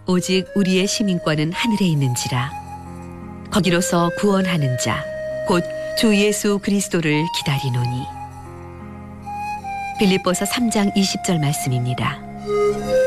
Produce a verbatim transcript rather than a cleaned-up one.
오직 우리의 시민권은 하늘에 있는지라. 거기로서 구원하는 자 곧 주 예수 그리스도를 기다리노니. 빌립보서 삼 장 이십 절 말씀입니다.